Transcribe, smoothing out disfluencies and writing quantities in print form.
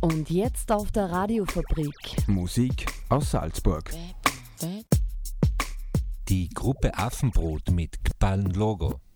Und jetzt auf der Radiofabrik. Musik aus Salzburg. Die Gruppe Affenbrot mit Gballen Logo.